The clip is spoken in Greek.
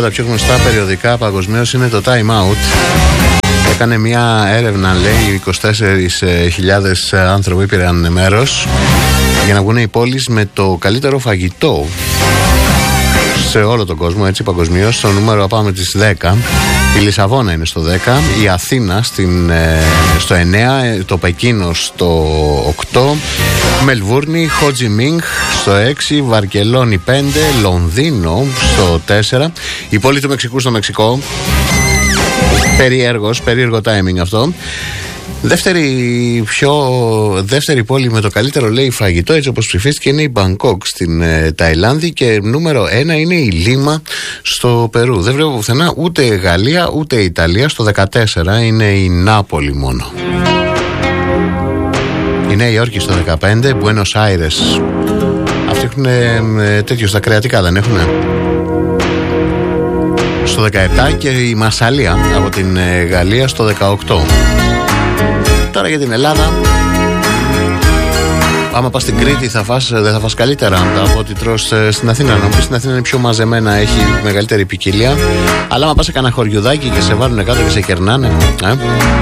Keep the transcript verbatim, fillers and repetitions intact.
από τα πιο γνωστά περιοδικά παγκοσμίως είναι το Time Out. Έκανε μια έρευνα, λέει, είκοσι τέσσερις χιλιάδες άνθρωποι πήραν μέρος για να βγουν οι πόλεις με το καλύτερο φαγητό σε όλο τον κόσμο, έτσι, παγκοσμίως. Στο νούμερο πάμε τις δέκα. Η Λισαβόνα είναι στο δέκα, η Αθήνα στην, στο εννέα, το Πεκίνο στο οκτώ, Μελβούρνη, Χότζι Μίνγκ στο έξι, Βαρκελόνη πέντε, Λονδίνο στο τέσσερα, η πόλη του Μεξικού στο Μεξικό. Περίεργος, περίεργο timing αυτό. Δεύτερη, πιο, δεύτερη πόλη με το καλύτερο, λέει, φαγητό, έτσι όπως ψηφίστηκε, είναι η Μπανκόκ στην ε, Ταϊλάνδη, και νούμερο ένα είναι η Λίμα στο Περού. Δεν βλέπω πουθενά ούτε Γαλλία ούτε Ιταλία. Στο δεκατέσσερα είναι η Νάπολη μόνο. Η Νέα Υόρκη στο δεκαπέντε, Μπουένος Άιρες. Αυτοί έχουν ε, τέτοιο στα κρεατικά, δεν έχουνε? Στο δεκαεπτά, και η Μασσαλία από την ε, Γαλλία στο δεκαοκτώ. Τώρα για την Ελλάδα. Άμα πας στην Κρήτη θα φας, δεν θα φας καλύτερα από ό,τι τρως στην Αθήνα? Να μου πεις, στην Αθήνα είναι πιο μαζεμένα, έχει μεγαλύτερη ποικιλία. Αλλά άμα πας σε κανένα χωριουδάκι και σε βάλουν κάτω και σε κερνάνε, ε?